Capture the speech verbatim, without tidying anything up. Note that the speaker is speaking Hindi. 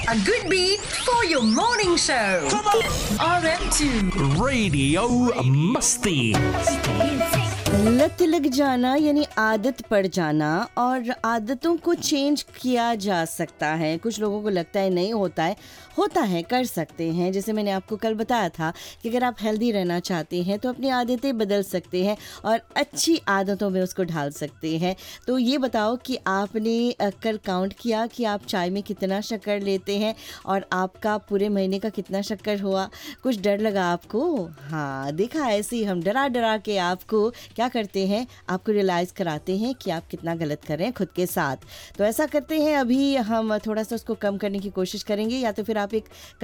A good beat for your morning show. R M two Radio Musty. लत लग जाना यानी आदत पड़ जाना, और आदतों को चेंज किया जा सकता है। कुछ लोगों को लगता है नहीं होता है, होता है, कर सकते हैं। जैसे मैंने आपको कल बताया था कि अगर आप हेल्दी रहना चाहते हैं तो अपनी आदतें बदल सकते हैं और अच्छी आदतों में उसको ढाल सकते हैं। तो ये बताओ कि आपने कल काउंट किया कि आप चाय में कितना शक्कर लेते हैं और आपका पूरे महीने का कितना शक्कर हुआ? कुछ डर लगा आपको? हाँ, देखा, ऐसे ही हम डरा डरा के आपको क्या करते हैं, आपको रियलाइज़ कराते हैं कि आप कितना गलत कर रहे हैं खुद के साथ। तो ऐसा करते हैं, अभी हम थोड़ा सा उसको कम करने की कोशिश करेंगे, या तो फिर आप एक